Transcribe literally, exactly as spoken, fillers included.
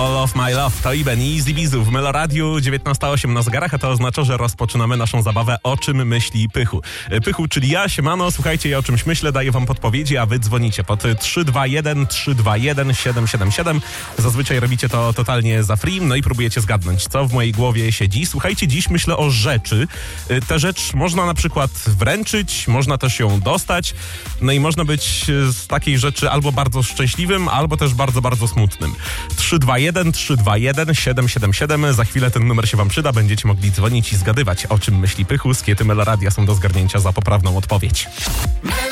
All of My Love to Iben i Easy Bizu w Meloradiu. dziewiętnasta osiem na zegarach, a to oznacza, że rozpoczynamy naszą zabawę O czym myśli Pychu. Pychu, czyli ja, siemano, słuchajcie, ja o czymś myślę, daję wam podpowiedzi, a wy dzwonicie pod trzy dwa jeden trzy dwa jeden siedem siedem siedem. Zazwyczaj robicie to totalnie za free, no i próbujecie zgadnąć, co w mojej głowie siedzi. Słuchajcie, dziś myślę o rzeczy. Tę rzecz można na przykład wręczyć, można też ją dostać, no i można być z takiej rzeczy albo bardzo szczęśliwym, albo też bardzo, bardzo smutnym. trzy dwa jeden trzy dwa jeden siedem siedem siedem. Za chwilę ten numer się wam przyda. Będziecie mogli dzwonić i zgadywać, o czym myśli Pychu. Skiety Meloradia są do zgarnięcia za poprawną odpowiedź.